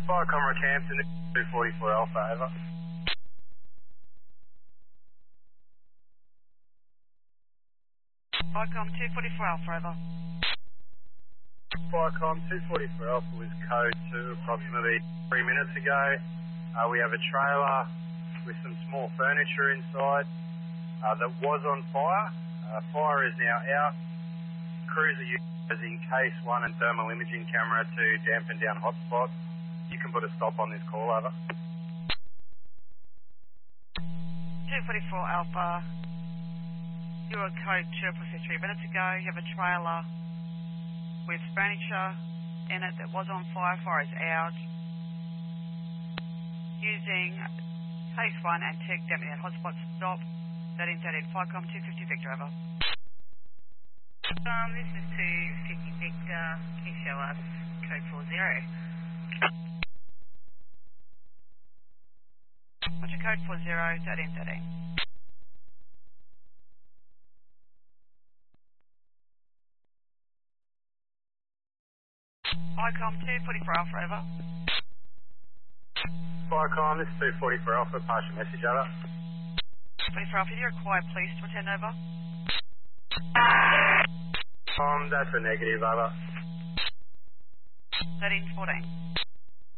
Fire Comrade Campton, 244 Alpha, over. Vicom 244 Alpha, over. Firecom 244 Alpha was code 2 approximately 3 minutes ago. We have a trailer with some small furniture inside that was on fire. Fire is now out. Crews are using case 1 and thermal imaging camera to dampen down hotspots. You can put a stop on this call, over. 244 Alpha. You were code 2 approximately 3 minutes ago. You have a trailer with furniture in it that was on fire. Fire is out. Using case 1 and tech damping down hotspot stop. 1313 Firecom 250 Victor, over. This is 250 Victor. Can you show us code 40? What's your code 40 1313? Vicom 244 Alpha, over. Firecom, this is 244 Alpha, pass your message, over. 24 Alpha, do you require police to attend, over? That's a negative, over. 1314.